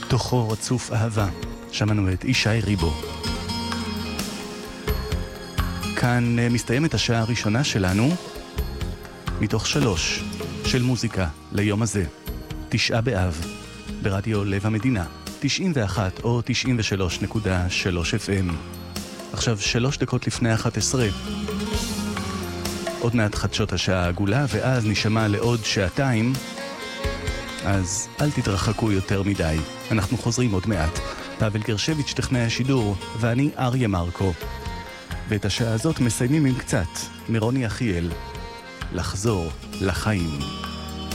תוכו רצוף אהבה. שמענו את ישי ריבו. כאן מסתיימת השעה הראשונה שלנו, מתוך 3 של מוזיקה ליום הזה, 9 באב, ברדיו לב המדינה, 91 או 93.3 FM. עכשיו 3 דקות לפני 11. עוד מעט חדשות השעה העגולה, ואז נשמע לעוד שעתיים, אז אל תתרחקו יותר מדי. אנחנו חוזרים עוד מעט. פאבל גרשביץ' טכנאי השידור, ואני אריה מרקו. ואת השעה הזאת מסיימים עם קצת מרוני אחיאל, לחזור לחיים.